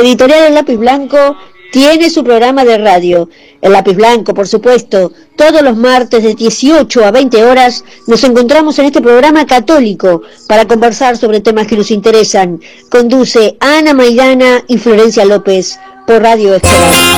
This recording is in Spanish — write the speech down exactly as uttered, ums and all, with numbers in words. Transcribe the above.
Editorial El Lápiz Blanco tiene su programa de radio. El Lápiz Blanco, por supuesto, todos los martes de dieciocho a veinte horas nos encontramos en este programa católico para conversar sobre temas que nos interesan. Conduce Ana Maidana y Florencia López por Radio Esperanza.